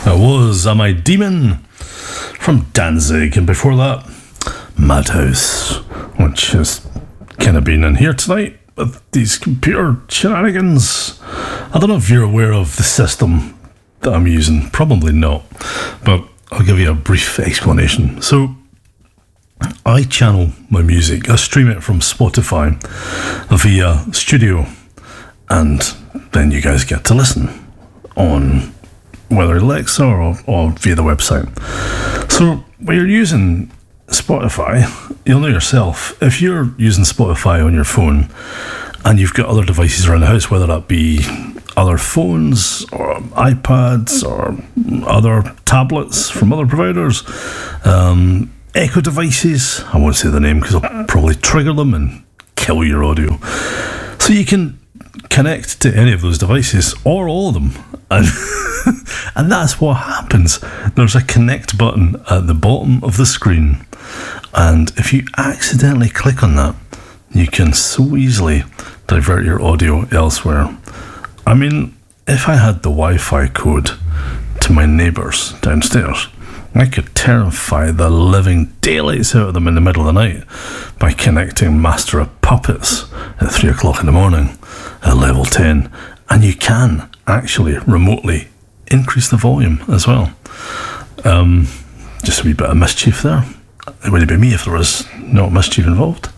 That was Am I Demon from Danzig, and before that, Madhouse, which has kind of been in here tonight with these computer shenanigans. I don't know if you're aware of the system that I'm using, probably not, but I'll give you a brief explanation. So, I channel my music, I stream it from Spotify via Studio, and then you guys get to listen on whether Alexa or via the website. So when you're using Spotify, you'll know yourself, if you're using Spotify on your phone and you've got other devices around the house, whether that be other phones or iPads or other tablets from other providers, Echo devices, I won't say the name because I'll probably trigger them and kill your audio. So you can connect to any of those devices or all of them, and that's what happens. There's a connect button at the bottom of the screen, and if you accidentally click on that, you can so easily divert your audio elsewhere. I mean, if I had the Wi-Fi code to my neighbours downstairs, I could terrify the living daylights out of them in the middle of the night by connecting Master of Puppets at 3 o'clock in the morning at level 10. And you can actually remotely increase the volume as well. Just a wee bit of mischief there. It wouldn't be me if there was no mischief involved.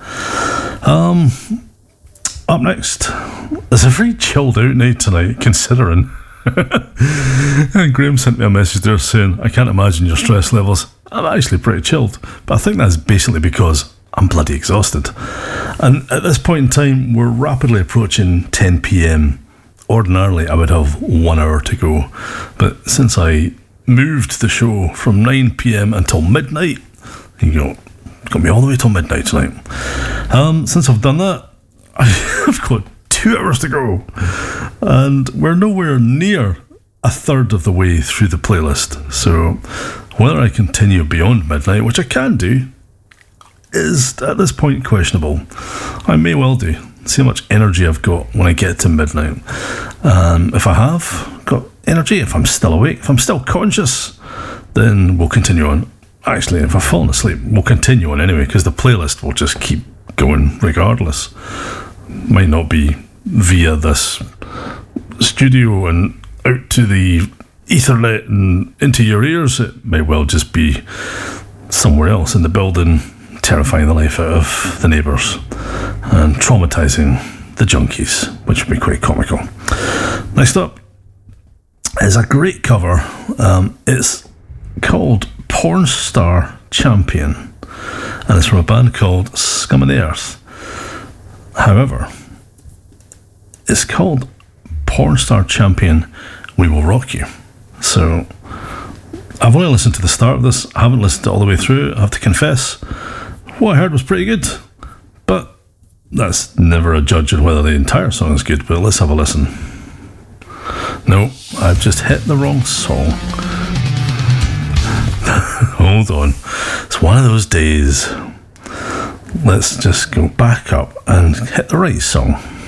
Up next, it's a very chilled out night tonight, considering. And Graham sent me a message there saying, I can't imagine your stress levels. I'm actually pretty chilled, but I think that's basically because I'm bloody exhausted. And at this point in time, we're rapidly approaching 10 p.m. Ordinarily, I would have 1 hour to go, but since I moved the show from 9 p.m. until midnight, it's got me all the way till midnight tonight. Since I've done that, I've got 2 hours to go, and we're nowhere near a third of the way through the playlist. So whether I continue beyond midnight, which I can do, is at this point questionable. I may well do. See how much energy I've got when I get to midnight. If I have got energy, if I'm still awake, if I'm still conscious, then we'll continue on. Actually, if I've fallen asleep, we'll continue on anyway, because the playlist will just keep going regardless. Might not be via this studio and out to the Ethernet and into your ears. It may well just be somewhere else in the building, terrifying the life out of the neighbours and traumatising the junkies, which would be quite comical. Next up is a great cover. It's called Porn Star Champion, and it's from a band called Scum of the Earth. However, it's called Porn Star Champion, We Will Rock You. So I've only listened to the start of this. I haven't listened to it all the way through, I have to confess. What I heard was pretty good, but that's never a judge on whether the entire song is good. But let's have a listen. No, I've just hit the wrong song. Hold on. It's one of those days. Let's just go back up and hit the right song.